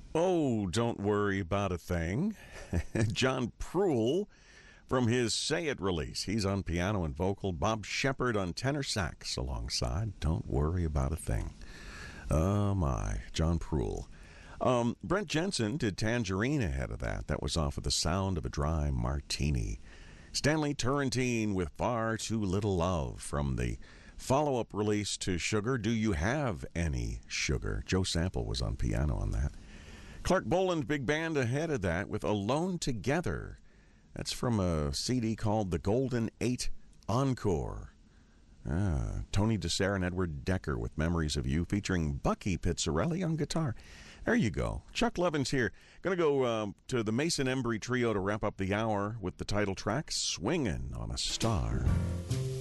Oh, don't worry about a thing. John Proulx from his Say It release. He's on piano and vocal. Bob Shepard on tenor sax alongside. Don't worry about a thing. Oh, my. John Proulx. Brent Jensen did Tangerine ahead of that. That was off of The Sound of a Dry Martini. Stanley Turrentine with Far Too Little Love from the follow-up release to Sugar. Do You Have Any Sugar? Joe Sample was on piano on that. Clark Boland Big Band ahead of that with Alone Together. That's from a CD called The Golden Eight Encore. Tony DeSere and Edward Decker with Memories of You featuring Bucky Pizzarelli on guitar. There you go. Chuck Levins here. Going to go to the Mason Embry Trio to wrap up the hour with the title track, Swingin' on a Star.